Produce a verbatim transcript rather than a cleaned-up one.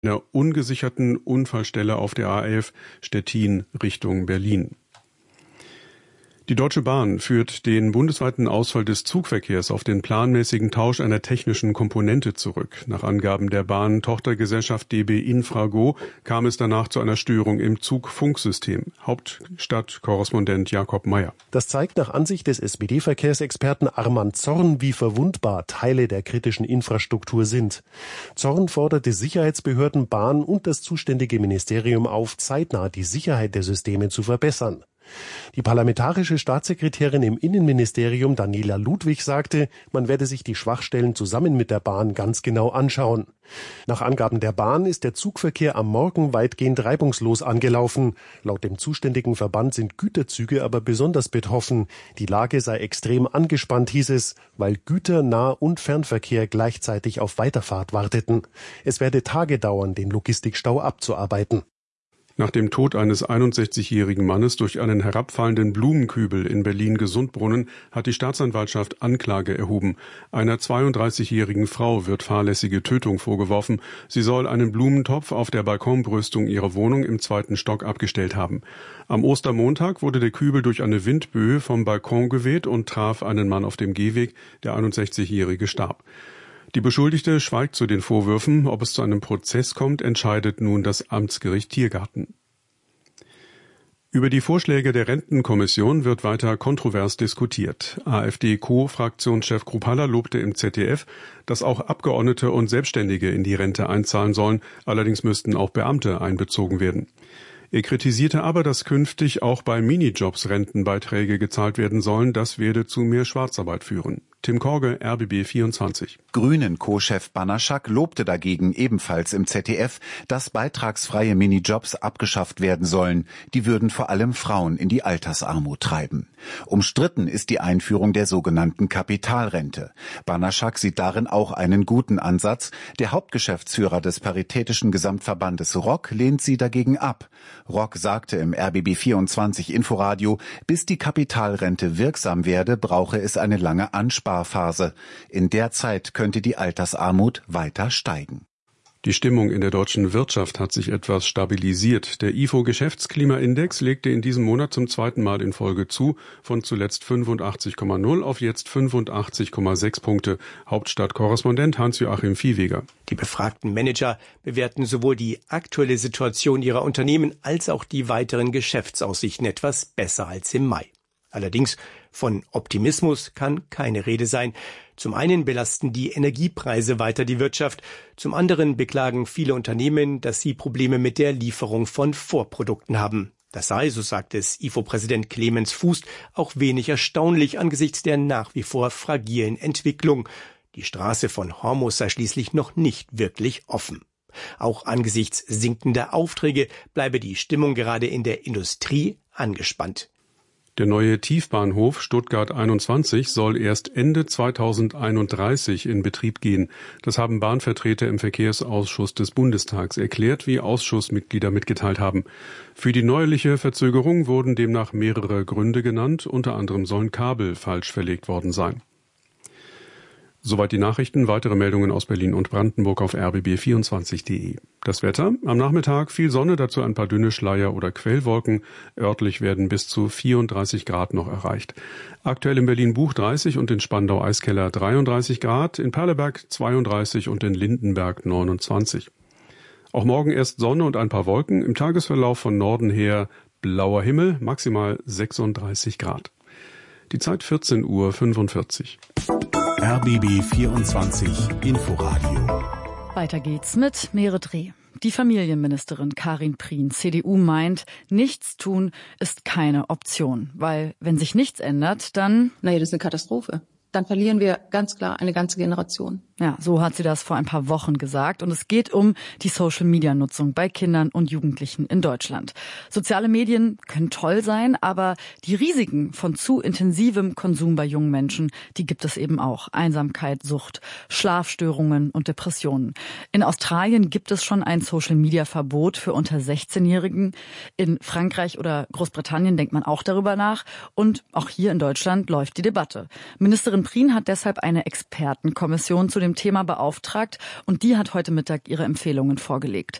einer ungesicherten Unfallstelle auf der A elf Stettin Richtung Berlin. Die Deutsche Bahn führt den bundesweiten Ausfall des Zugverkehrs auf den planmäßigen Tausch einer technischen Komponente zurück. Nach Angaben der Bahn-Tochtergesellschaft D B Infrago kam es danach zu einer Störung im Zugfunksystem. Hauptstadtkorrespondent Jakob Mayer. Das zeigt nach Ansicht des S P D-Verkehrsexperten Arman Zorn, wie verwundbar Teile der kritischen Infrastruktur sind. Zorn forderte Sicherheitsbehörden, Bahn und das zuständige Ministerium auf, zeitnah die Sicherheit der Systeme zu verbessern. Die parlamentarische Staatssekretärin im Innenministerium Daniela Ludwig sagte, man werde sich die Schwachstellen zusammen mit der Bahn ganz genau anschauen. Nach Angaben der Bahn ist der Zugverkehr am Morgen weitgehend reibungslos angelaufen. Laut dem zuständigen Verband sind Güterzüge aber besonders betroffen. Die Lage sei extrem angespannt, hieß es, weil Güter-, Nah- und Fernverkehr gleichzeitig auf Weiterfahrt warteten. Es werde Tage dauern, den Logistikstau abzuarbeiten. Nach dem Tod eines einundsechzigjährigen Mannes durch einen herabfallenden Blumenkübel in Berlin-Gesundbrunnen hat die Staatsanwaltschaft Anklage erhoben. Einer zweiunddreißigjährigen Frau wird fahrlässige Tötung vorgeworfen. Sie soll einen Blumentopf auf der Balkonbrüstung ihrer Wohnung im zweiten Stock abgestellt haben. Am Ostermontag wurde der Kübel durch eine Windböe vom Balkon geweht und traf einen Mann auf dem Gehweg. Der einundsechzigjährige starb. Die Beschuldigte schweigt zu den Vorwürfen. Ob es zu einem Prozess kommt, entscheidet nun das Amtsgericht Tiergarten. Über die Vorschläge der Rentenkommission wird weiter kontrovers diskutiert. AfD-Co-Fraktionschef Kruppalla lobte im Z D F, dass auch Abgeordnete und Selbstständige in die Rente einzahlen sollen. Allerdings müssten auch Beamte einbezogen werden. Er kritisierte aber, dass künftig auch bei Minijobs Rentenbeiträge gezahlt werden sollen. Das werde zu mehr Schwarzarbeit führen. Tim Korge, R B B vierundzwanzig. Grünen-Co-Chef Banaschak lobte dagegen ebenfalls im Z D F, dass beitragsfreie Minijobs abgeschafft werden sollen. Die würden vor allem Frauen in die Altersarmut treiben. Umstritten ist die Einführung der sogenannten Kapitalrente. Banaschak sieht darin auch einen guten Ansatz. Der Hauptgeschäftsführer des Paritätischen Gesamtverbandes R O K lehnt sie dagegen ab. R O K sagte im R B B vierundzwanzig Inforadio, bis die Kapitalrente wirksam werde, brauche es eine lange Ansparphase. In der Zeit könnte die Altersarmut weiter steigen. Die Stimmung in der deutschen Wirtschaft hat sich etwas stabilisiert. Der I F O-Geschäftsklimaindex legte in diesem Monat zum zweiten Mal in Folge zu, von zuletzt fünfundachtzig Komma null auf jetzt fünfundachtzig Komma sechs Punkte. Hauptstadtkorrespondent Hans-Joachim Viehweger. Die befragten Manager bewerten sowohl die aktuelle Situation ihrer Unternehmen als auch die weiteren Geschäftsaussichten etwas besser als im Mai. Allerdings von Optimismus kann keine Rede sein. Zum einen belasten die Energiepreise weiter die Wirtschaft, zum anderen beklagen viele Unternehmen, dass sie Probleme mit der Lieferung von Vorprodukten haben. Das sei, so sagt es I F O-Präsident Clemens Fuß, auch wenig erstaunlich angesichts der nach wie vor fragilen Entwicklung. Die Straße von Hormuz sei schließlich noch nicht wirklich offen. Auch angesichts sinkender Aufträge bleibe die Stimmung gerade in der Industrie angespannt. Der neue Tiefbahnhof Stuttgart einundzwanzig soll erst Ende zweitausendeinunddreißig in Betrieb gehen. Das haben Bahnvertreter im Verkehrsausschuss des Bundestags erklärt, wie Ausschussmitglieder mitgeteilt haben. Für die neuerliche Verzögerung wurden demnach mehrere Gründe genannt. Unter anderem sollen Kabel falsch verlegt worden sein. Soweit die Nachrichten. Weitere Meldungen aus Berlin und Brandenburg auf r b b vierundzwanzig punkt de. Das Wetter. Am Nachmittag viel Sonne, dazu ein paar dünne Schleier oder Quellwolken. Örtlich werden bis zu vierunddreißig Grad noch erreicht. Aktuell in Berlin-Buch dreißig und in Spandau-Eiskeller dreiunddreißig Grad, in Perleberg zweiunddreißig und in Lindenberg neunundzwanzig. Auch morgen erst Sonne und ein paar Wolken. Im Tagesverlauf von Norden her blauer Himmel, maximal sechsunddreißig Grad. Die Zeit vierzehn Uhr fünfundvierzig. R B B vierundzwanzig Inforadio. Weiter geht's mit Merit Reh. Die Familienministerin Karin Prien, C D U, meint, nichts tun ist keine Option. Weil, wenn sich nichts ändert, dann... Naja, das ist eine Katastrophe. Dann verlieren wir ganz klar eine ganze Generation. Ja, so hat sie das vor ein paar Wochen gesagt. Und es geht um die Social-Media-Nutzung bei Kindern und Jugendlichen in Deutschland. Soziale Medien können toll sein, aber die Risiken von zu intensivem Konsum bei jungen Menschen, die gibt es eben auch. Einsamkeit, Sucht, Schlafstörungen und Depressionen. In Australien gibt es schon ein Social-Media-Verbot für unter sechzehnjährigen. In Frankreich oder Großbritannien denkt man auch darüber nach. Und auch hier in Deutschland läuft die Debatte. Ministerin Prien hat deshalb eine Expertenkommission zu dem dem Thema beauftragt und die hat heute Mittag ihre Empfehlungen vorgelegt.